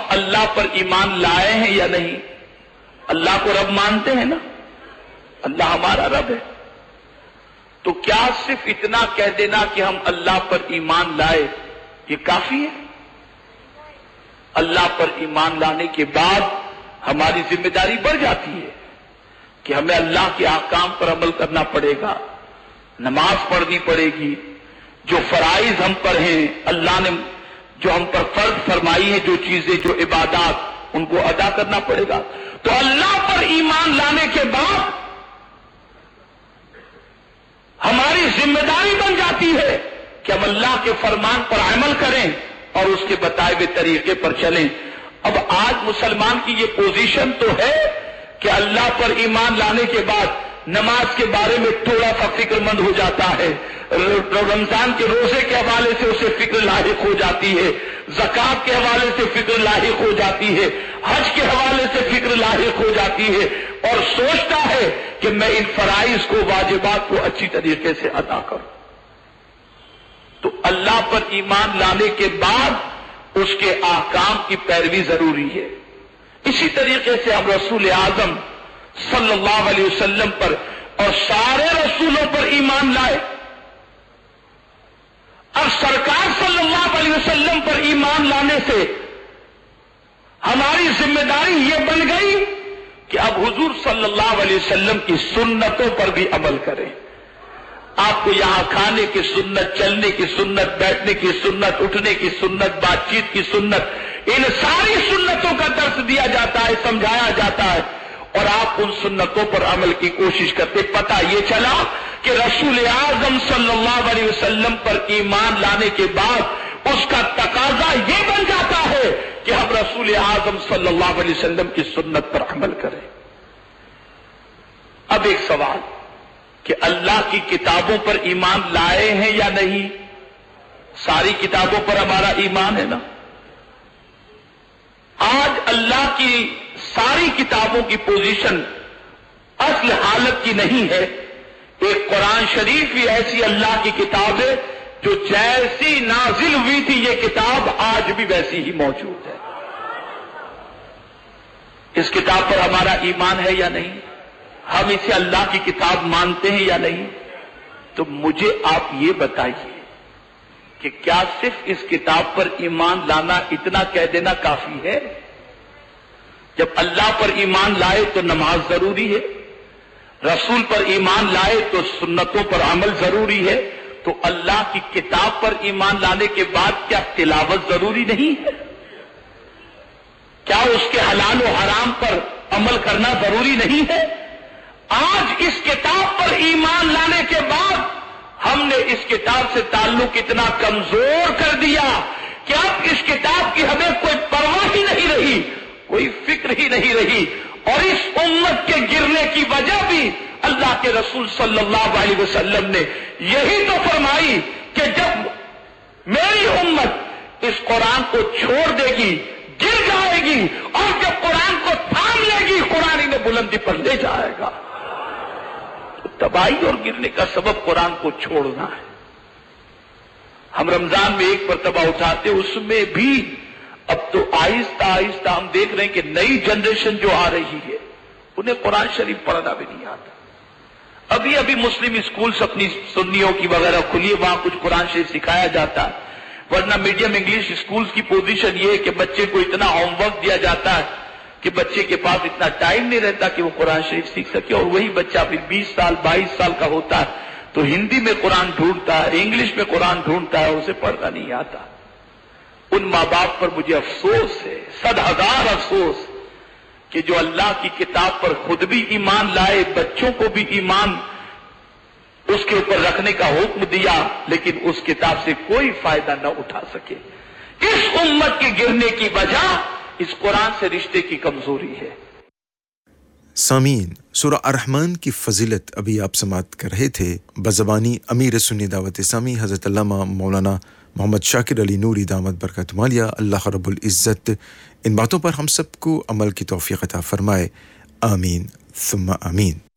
اللہ پر ایمان لائے ہیں یا نہیں؟ اللہ کو رب مانتے ہیں نا؟ اللہ ہمارا رب ہے. تو کیا صرف اتنا کہہ دینا کہ ہم اللہ پر ایمان لائے یہ کافی ہے؟ اللہ پر ایمان لانے کے بعد ہماری ذمہ داری بڑھ جاتی ہے کہ ہمیں اللہ کے احکام پر عمل کرنا پڑے گا، نماز پڑھنی پڑے گی، جو فرائض ہم پر ہیں، اللہ نے جو ہم پر فرض فرمائی ہیں، جو چیزیں، جو عبادات، ان کو ادا کرنا پڑے گا. تو اللہ پر ایمان لانے کے بعد ہماری ذمہ داری بن جاتی ہے کہ ہم اللہ کے فرمان پر عمل کریں اور اس کے بتائے ہوئے طریقے پر چلیں. اب آج مسلمان کی یہ پوزیشن تو ہے کہ اللہ پر ایمان لانے کے بعد نماز کے بارے میں تھوڑا سا فکر مند ہو جاتا ہے، رمضان کے روزے کے حوالے سے اسے فکر لاحق ہو جاتی ہے، زکوٰۃ کے حوالے سے فکر لاحق ہو جاتی ہے، حج کے حوالے سے فکر لاحق ہو جاتی ہے، اور سوچتا ہے کہ میں ان فرائض کو، واجبات کو اچھی طریقے سے ادا کروں. تو اللہ پر ایمان لانے کے بعد اس کے احکام کی پیروی ضروری ہے. اسی طریقے سے ہم رسول اعظم صلی اللہ علیہ وسلم پر اور سارے رسولوں پر ایمان لائے. اب سرکار صلی اللہ علیہ وسلم پر ایمان لانے سے ہماری ذمہ داری یہ بن گئی کہ اب حضور صلی اللہ علیہ وسلم کی سنتوں پر بھی عمل کریں. آپ کو یہاں کھانے کی سنت، چلنے کی سنت، بیٹھنے کی سنت، اٹھنے کی سنت، بات چیت کی سنت، ان ساری سنتوں کا درس دیا جاتا ہے، سمجھایا جاتا ہے، اور آپ ان سنتوں پر عمل کی کوشش کرتے. پتہ یہ چلا کہ رسول اعظم صلی اللہ علیہ وسلم پر ایمان لانے کے بعد اس کا تقاضا یہ بن جاتا ہے کہ ہم رسول اعظم صلی اللہ علیہ وسلم کی سنت پر عمل کریں. اب ایک سوال کہ اللہ کی کتابوں پر ایمان لائے ہیں یا نہیں؟ ساری کتابوں پر ہمارا ایمان ہے نا؟ آج اللہ کی ساری کتابوں کی پوزیشن اصل حالت کی نہیں ہے. ایک قرآن شریف ہی ایسی اللہ کی کتاب ہے جو جیسی نازل ہوئی تھی یہ کتاب آج بھی ویسی ہی موجود ہے. اس کتاب پر ہمارا ایمان ہے یا نہیں؟ ہم اسے اللہ کی کتاب مانتے ہیں یا نہیں؟ تو مجھے آپ یہ بتائیے کہ کیا صرف اس کتاب پر ایمان لانا، اتنا کہہ دینا کافی ہے؟ جب اللہ پر ایمان لائے تو نماز ضروری ہے، رسول پر ایمان لائے تو سنتوں پر عمل ضروری ہے، تو اللہ کی کتاب پر ایمان لانے کے بعد کیا تلاوت ضروری نہیں ہے؟ کیا اس کے حلال و حرام پر عمل کرنا ضروری نہیں ہے؟ آج اس کتاب پر ایمان لانے کے بعد ہم نے اس کتاب سے تعلق اتنا کمزور کر دیا کہ اب اس کتاب کی ہمیں کوئی پرواہ ہی نہیں رہی، کوئی فکر ہی نہیں رہی. اور اس امت کے گرنے کی وجہ بھی اللہ کے رسول صلی اللہ علیہ وسلم نے یہی تو فرمائی کہ جب میری امت اس قرآن کو چھوڑ دے گی، گر جائے گی، اور جب قرآن کو تھام لے گی، قرآن انہیں بلندی پر لے جائے گا. تباہی اور گرنے کا سبب قرآن کو چھوڑنا ہے. ہم رمضان میں ایک مرتبہ اٹھاتے، اس میں بھی اب تو آہستہ آہستہ ہم دیکھ رہے ہیں کہ نئی جنریشن جو آ رہی ہے انہیں قرآن شریف پڑھنا بھی نہیں آتا. ابھی مسلم اسکولز اپنی سنیوں کی وغیرہ کھلی، وہاں کچھ قرآن شریف سکھایا جاتا ہے، ورنہ میڈیم انگلش اسکولز کی پوزیشن یہ ہے کہ بچے کو اتنا ہوم ورک دیا جاتا ہے کہ بچے کے پاس اتنا ٹائم نہیں رہتا کہ وہ قرآن شریف سیکھ سکے. اور وہی بچہ پھر 20 سال 22 سال کا ہوتا ہے تو ہندی میں قرآن ڈھونڈتا ہے، انگلش میں قرآن ڈھونڈتا ہے، اسے پڑھنا نہیں آتا. ان ماں باپ پر مجھے افسوس ہے، 100,000 افسوس، کہ جو اللہ کی کتاب پر خود بھی ایمان لائے، بچوں کو بھی ایمان اس کے اوپر رکھنے کا حکم دیا، لیکن اس کتاب سے کوئی فائدہ نہ اٹھا سکے. اس امت کے گرنے کی وجہ اس قرآن سے رشتے کی کمزوری ہے. سامعین، سورہ الرحمن کی فضیلت ابھی آپ سماعت کر رہے تھے بزبانی امیر سنی دعوت اسلامی حضرت علامہ مولانا محمد شاکر علی نوری دامت برکاتہ عالیہ. اللہ رب العزت ان باتوں پر ہم سب کو عمل کی توفیق عطا فرمائے. آمین ثم آمین.